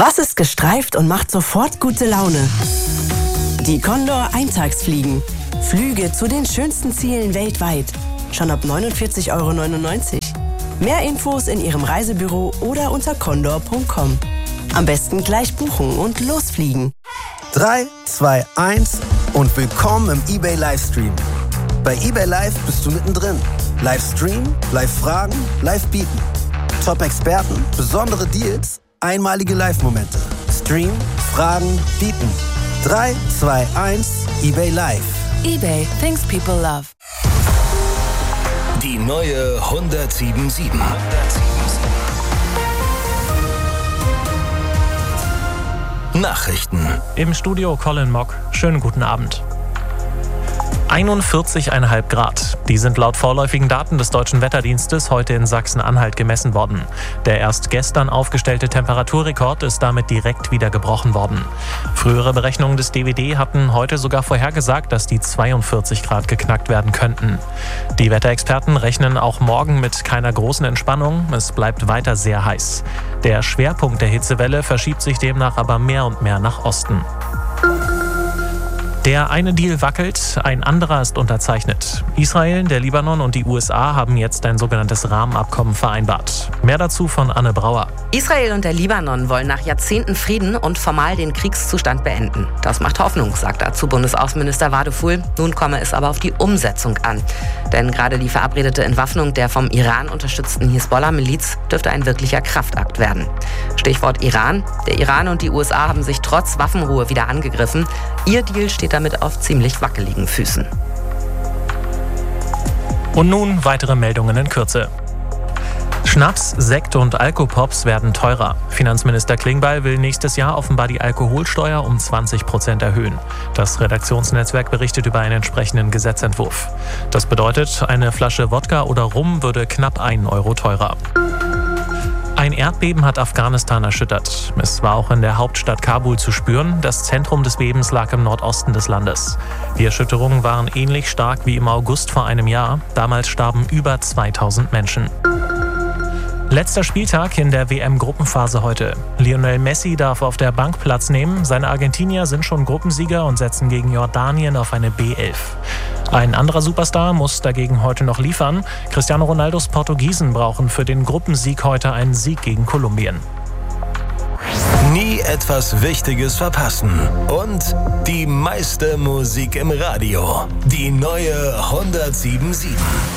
Was ist gestreift und macht sofort gute Laune? Die Condor Eintagsfliegen. Flüge zu den schönsten Zielen weltweit. Schon ab 49,99 €. Mehr Infos in Ihrem Reisebüro oder unter condor.com. Am besten gleich buchen und losfliegen. 3, 2, 1 und willkommen im eBay Livestream. Bei eBay Live bist du mittendrin. Livestream, Live-Fragen, Live-Bieten. Top-Experten, besondere Deals, einmalige Live-Momente. Stream, Fragen, Bieten. 3, 2, 1, eBay Live. eBay, things people love. Die neue 107.7. Nachrichten. Im Studio Colin Mock. Schönen guten Abend. 41,5 Grad. Die sind laut vorläufigen Daten des Deutschen Wetterdienstes heute in Sachsen-Anhalt gemessen worden. Der erst gestern aufgestellte Temperaturrekord ist damit direkt wieder gebrochen worden. Frühere Berechnungen des DWD hatten heute sogar vorhergesagt, dass die 42 Grad geknackt werden könnten. Die Wetterexperten rechnen auch morgen mit keiner großen Entspannung. Es bleibt weiter sehr heiß. Der Schwerpunkt der Hitzewelle verschiebt sich demnach aber mehr und mehr nach Osten. Der eine Deal wackelt, ein anderer ist unterzeichnet. Israel, der Libanon und die USA haben jetzt ein sogenanntes Rahmenabkommen vereinbart. Mehr dazu von Anne Brauer. Israel und der Libanon wollen nach Jahrzehnten Frieden und formal den Kriegszustand beenden. Das macht Hoffnung, sagt dazu Bundesaußenminister Wadeful. Nun komme es aber auf die Umsetzung an. Denn gerade die verabredete Entwaffnung der vom Iran unterstützten Hisbollah-Miliz dürfte ein wirklicher Kraftakt werden. Stichwort Iran. Der Iran und die USA haben sich trotz Waffenruhe wieder angegriffen. Ihr Deal steht damit auf ziemlich wackeligen Füßen. Und nun weitere Meldungen in Kürze. Schnaps, Sekt und Alkopops werden teurer. Finanzminister Klingbeil will nächstes Jahr offenbar die Alkoholsteuer um 20% erhöhen. Das Redaktionsnetzwerk berichtet über einen entsprechenden Gesetzentwurf. Das bedeutet, eine Flasche Wodka oder Rum würde knapp 1 € teurer. Ein Erdbeben hat Afghanistan erschüttert. Es war auch in der Hauptstadt Kabul zu spüren. Das Zentrum des Bebens lag im Nordosten des Landes. Die Erschütterungen waren ähnlich stark wie im August vor einem Jahr. Damals starben über 2000 Menschen. Letzter Spieltag in der WM-Gruppenphase heute. Lionel Messi darf auf der Bank Platz nehmen. Seine Argentinier sind schon Gruppensieger und setzen gegen Jordanien auf eine B11. Ein anderer Superstar muss dagegen heute noch liefern. Cristiano Ronaldos Portugiesen brauchen für den Gruppensieg heute einen Sieg gegen Kolumbien. Nie etwas Wichtiges verpassen. Und die meiste Musik im Radio. Die neue 107.7.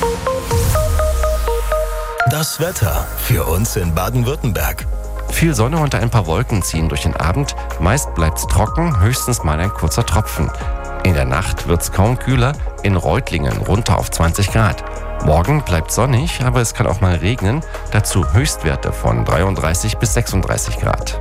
Das Wetter für uns in Baden-Württemberg. Viel Sonne und ein paar Wolken ziehen durch den Abend. Meist bleibt's trocken, höchstens mal ein kurzer Tropfen. In der Nacht wird's kaum kühler, in Reutlingen runter auf 20 Grad. Morgen bleibt sonnig, aber es kann auch mal regnen. Dazu Höchstwerte von 33 bis 36 Grad.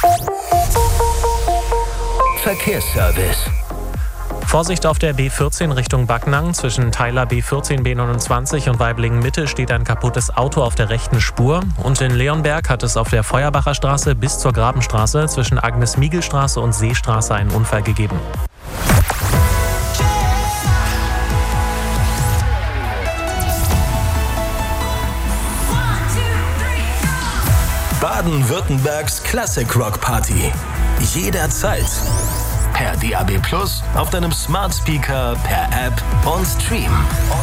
Verkehrsservice. Vorsicht auf der B14 Richtung Backnang. Zwischen Teiler B14, B29 und Waiblingen-Mitte steht ein kaputtes Auto auf der rechten Spur. Und in Leonberg hat es auf der Feuerbacher Straße bis zur Grabenstraße zwischen Agnes-Miegel-Straße und Seestraße einen Unfall gegeben. Baden-Württembergs Classic Rock Party. Jederzeit. Per DAB+, auf deinem Smart Speaker, per App und Stream.